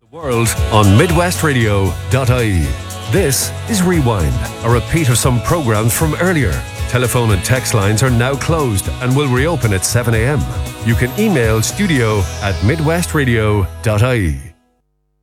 World on MidwestRadio.ie. This is Rewind, a repeat of some programs from earlier. Telephone and text lines are now closed and will reopen at 7 a.m. You can email studio@midwestradio.ie.